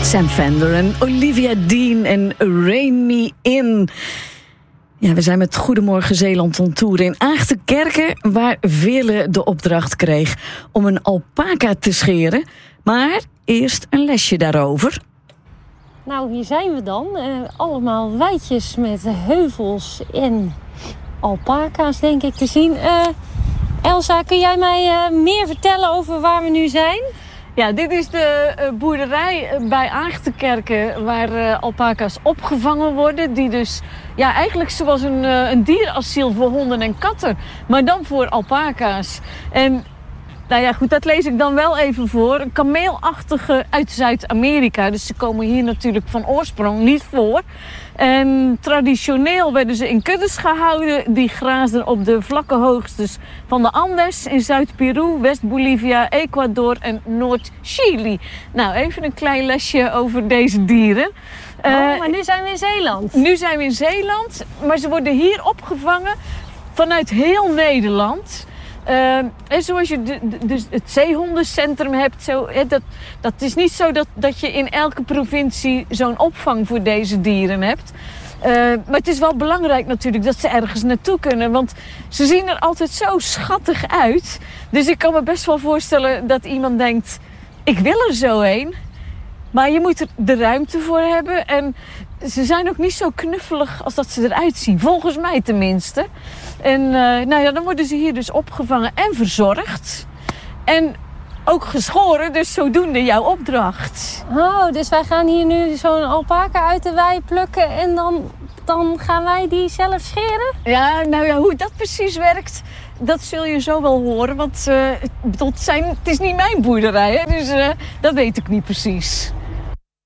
Sam Fender en Olivia Dean en Rein Me In. Ja, we zijn met Goedemorgen Zeeland on tour in Aagtenkerken, waar Veerle de opdracht kreeg om een alpaca te scheren. Maar eerst een lesje daarover. Nou, hier zijn we dan. Allemaal weidjes met heuvels en alpaca's, denk ik, te zien. Elsa, kun jij mij meer vertellen over waar we nu zijn? Ja, dit is de boerderij bij Aagtenkerken waar alpaca's opgevangen worden. Die dus eigenlijk zoals een dierenasiel voor honden en katten, maar dan voor alpaca's. En nou ja, goed, dat lees ik dan wel even voor. Een kameelachtige uit Zuid-Amerika. Dus ze komen hier natuurlijk van oorsprong niet voor. En traditioneel werden ze in kuddes gehouden. Die graasden op de vlakke hoogtes van de Andes in Zuid-Peru, West-Bolivia, Ecuador en Noord-Chili. Nou, even een klein lesje over deze dieren. Maar nu zijn we in Zeeland. Nu zijn we in Zeeland, maar ze worden hier opgevangen vanuit heel Nederland. En zoals je dus het zeehondencentrum hebt, dat is niet zo dat je in elke provincie zo'n opvang voor deze dieren hebt. Maar het is wel belangrijk natuurlijk dat ze ergens naartoe kunnen, want ze zien er altijd zo schattig uit. Dus ik kan me best wel voorstellen dat iemand denkt, ik wil er zo een. Maar je moet er de ruimte voor hebben. En ze zijn ook niet zo knuffelig als dat ze eruit zien. Volgens mij tenminste. En dan worden ze hier dus opgevangen en verzorgd. En ook geschoren, dus zodoende jouw opdracht. Oh, dus wij gaan hier nu zo'n alpaca uit de wei plukken en dan gaan wij die zelf scheren? Ja, hoe dat precies werkt, dat zul je zo wel horen. Want het is niet mijn boerderij, hè? Dus dat weet ik niet precies.